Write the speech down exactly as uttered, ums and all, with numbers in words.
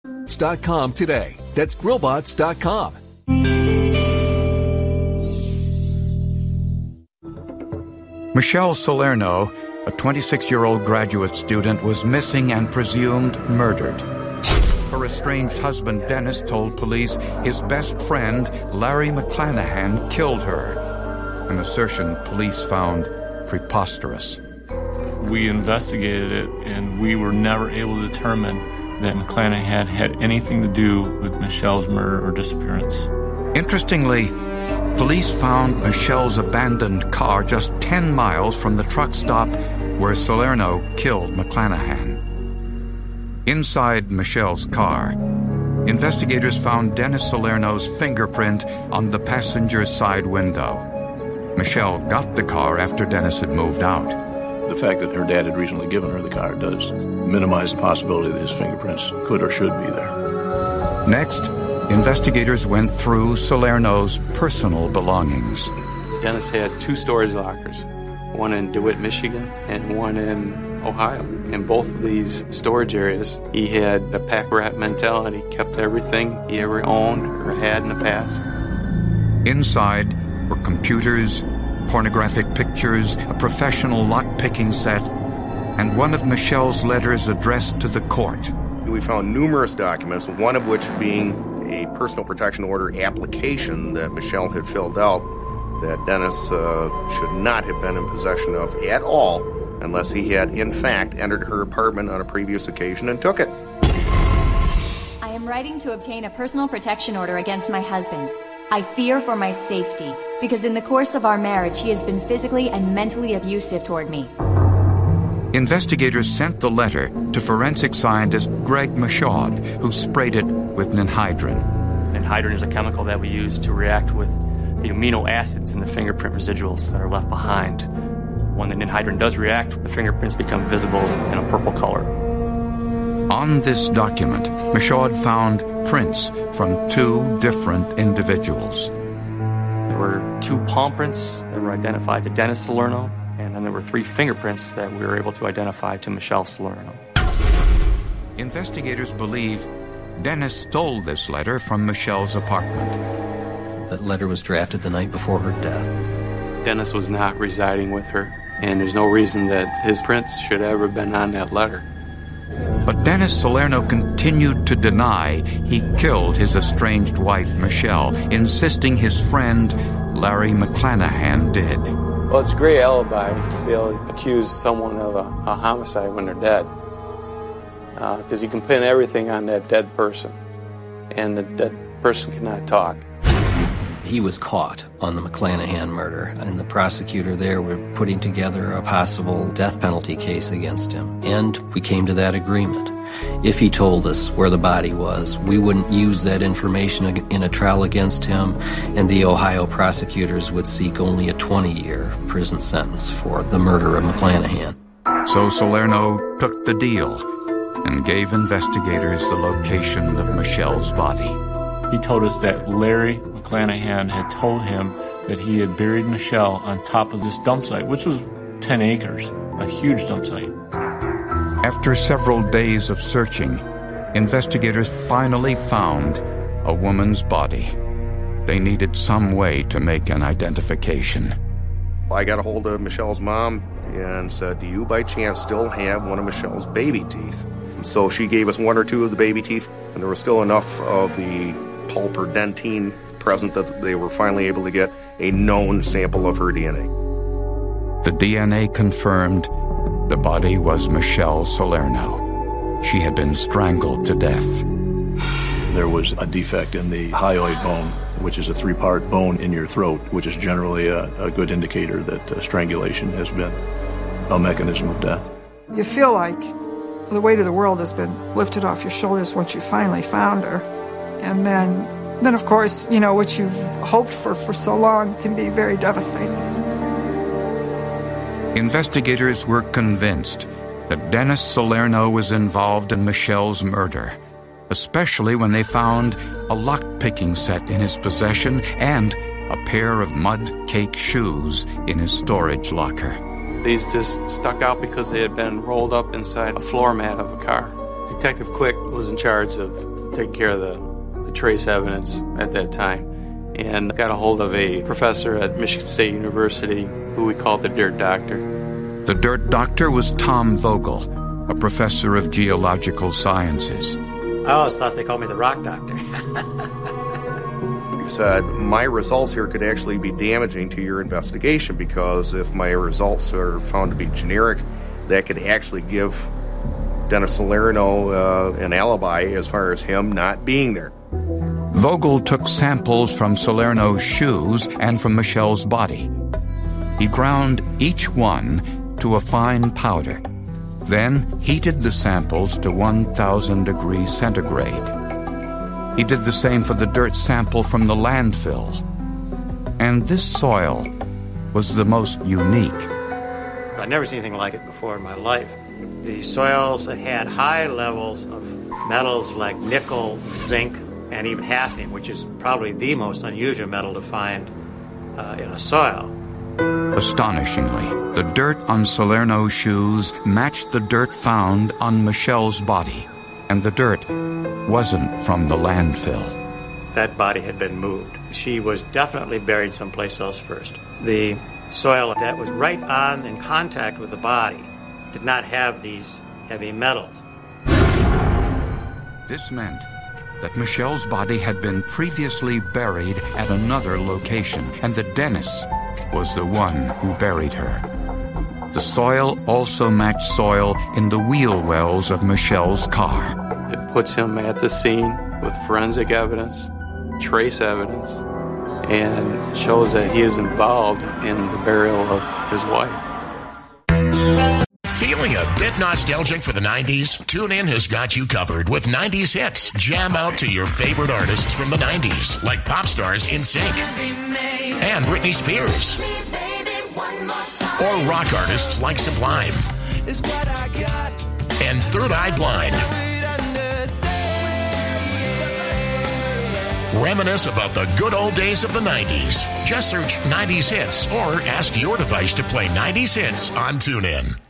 dot com today. That's grillbots dot com. Michelle Salerno, a twenty-six-year-old graduate student, was missing and presumed murdered. Her estranged husband, Dennis, told police his best friend, Larry McClanahan, killed her, an assertion police found preposterous. We investigated it, and we were never able to determine that McClanahan had anything to do with Michelle's murder or disappearance. Interestingly, police found Michelle's abandoned car just ten miles from the truck stop where Salerno killed McClanahan. Inside Michelle's car, investigators found Dennis Salerno's fingerprint on the passenger's side window. Michelle got the car after Dennis had moved out. The fact that her dad had recently given her the car does minimize the possibility that his fingerprints could or should be there. Next, investigators went through Salerno's personal belongings. Dennis had two storage lockers, one in DeWitt, Michigan, and one in Ohio. In both of these storage areas, he had a pack rat mentality, kept everything he ever owned or had in the past. Inside were computers, pornographic pictures, a professional lock-picking set, and one of Michelle's letters addressed to the court. We found numerous documents, one of which being a personal protection order application that Michelle had filled out that Dennis uh, should not have been in possession of at all unless he had, in fact, entered her apartment on a previous occasion and took it. I am writing to obtain a personal protection order against my husband. I fear for my safety because in the course of our marriage, he has been physically and mentally abusive toward me. Investigators sent the letter to forensic scientist Greg Michaud, who sprayed it with ninhydrin. Ninhydrin is a chemical that we use to react with the amino acids in the fingerprint residuals that are left behind. When the ninhydrin does react, the fingerprints become visible in a purple color. On this document, Michaud found prints from two different individuals. There were two palm prints that were identified to Dennis Salerno, and then there were three fingerprints that we were able to identify to Michelle Salerno. Investigators believe Dennis stole this letter from Michelle's apartment. That letter was drafted the night before her death. Dennis was not residing with her, and there's no reason that his prints should ever have been on that letter. But Dennis Salerno continued to deny he killed his estranged wife, Michelle, insisting his friend, Larry McClanahan, did. Well, it's a great alibi to be able to accuse someone of a, a homicide when they're dead. Because uh, you can pin everything on that dead person, and the dead person cannot talk. He was caught on the McClanahan murder, and the prosecutor there were putting together a possible death penalty case against him. And we came to that agreement. If he told us where the body was, we wouldn't use that information in a trial against him, and the Ohio prosecutors would seek only a twenty-year prison sentence for the murder of McClanahan. So Salerno took the deal and gave investigators the location of Michelle's body. He told us that Larry McClanahan had told him that he had buried Michelle on top of this dump site, which was ten acres, a huge dump site. After several days of searching, investigators finally found a woman's body. They needed some way to make an identification. I got a hold of Michelle's mom and said, do you by chance still have one of Michelle's baby teeth? So she gave us one or two of the baby teeth, and there was still enough of the pulp or dentine present that they were finally able to get a known sample of her D N A. The D N A confirmed the body was Michelle Salerno. She had been strangled to death. There was a defect in the hyoid bone, which is a three-part bone in your throat, which is generally a, a good indicator that uh, strangulation has been a mechanism of death. You feel like the weight of the world has been lifted off your shoulders once you finally found her. And then, then of course, you know, what you've hoped for for so long can be very devastating. Investigators were convinced that Dennis Salerno was involved in Michelle's murder, especially when they found a lock-picking set in his possession and a pair of mud-cake shoes in his storage locker. These just stuck out because they had been rolled up inside a floor mat of a car. Detective Quick was in charge of taking care of the, the trace evidence at that time, and got a hold of a professor at Michigan State University who we called the Dirt Doctor. The Dirt Doctor was Tom Vogel, a professor of geological sciences. I always thought they called me the Rock Doctor. He said, my results here could actually be damaging to your investigation, because if my results are found to be generic, that could actually give Dennis Salerno uh, an alibi as far as him not being there. Vogel took samples from Salerno's shoes and from Michelle's body. He ground each one to a fine powder, then heated the samples to one thousand degrees centigrade. He did the same for the dirt sample from the landfill. And this soil was the most unique. I'd never seen anything like it before in my life. The soils that had high levels of metals like nickel, zinc, and even hafnium, which is probably the most unusual metal to find uh, in a soil. Astonishingly, the dirt on Salerno's shoes matched the dirt found on Michelle's body, and the dirt wasn't from the landfill. That body had been moved. She was definitely buried someplace else first. The soil that was right on in contact with the body did not have these heavy metals. This meant that Michelle's body had been previously buried at another location, and that Dennis was the one who buried her. The soil also matched soil in the wheel wells of Michelle's car. It puts him at the scene with forensic evidence, trace evidence, and shows that he is involved in the burial of his wife. Feeling a bit nostalgic for the nineties? TuneIn has got you covered with nineties hits. Jam out to your favorite artists from the nineties, like pop stars NSYNC and Britney Spears, or rock artists like Sublime and Third Eye Blind. Reminisce about the good old days of the nineties. Just search nineties hits or ask your device to play nineties hits on TuneIn.